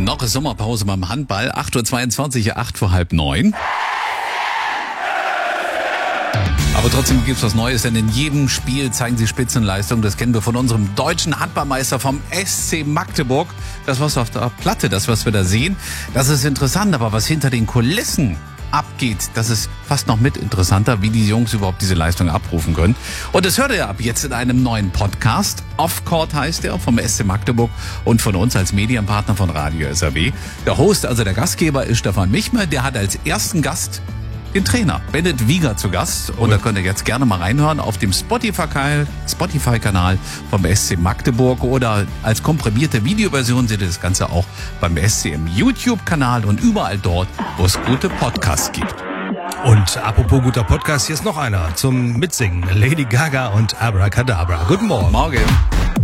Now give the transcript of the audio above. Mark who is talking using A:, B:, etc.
A: Noch ist Sommerpause beim Handball. 8.22 Uhr, 8 vor halb 9. Aber trotzdem gibt's was Neues, denn in jedem Spiel zeigen sie Spitzenleistung. Das kennen wir von unserem deutschen Handballmeister vom SC Magdeburg. Das, was auf der Platte, das, was wir da sehen, das ist interessant. Aber was hinter den Kulissen abgeht, das ist fast noch mit interessanter, wie die Jungs überhaupt diese Leistung abrufen können. Und das hört ihr ab jetzt in einem neuen Podcast. Off Court heißt er, vom SC Magdeburg und von uns als Medienpartner von Radio SAW. Der Host, also der Gastgeber, ist Stefan Michmer. Der hat als ersten Gast den Trainer Bennett Wieger zu Gast. Und da könnt ihr jetzt gerne mal reinhören auf dem Spotify-Kanal vom SC Magdeburg oder als komprimierte Videoversion seht ihr das Ganze auch beim SCM YouTube-Kanal und überall dort, wo es gute Podcasts gibt.
B: Und apropos guter Podcast, hier ist noch einer zum Mitsingen. Lady Gaga und Abracadabra. Guten Morgen.
A: Morgen.